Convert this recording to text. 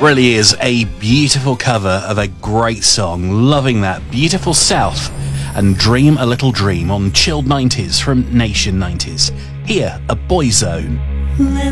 Really is a beautiful cover of a great song. Loving that. Beautiful South and Dream a Little Dream on Chilled 90s from Nation 90s. Here, a Boyzone.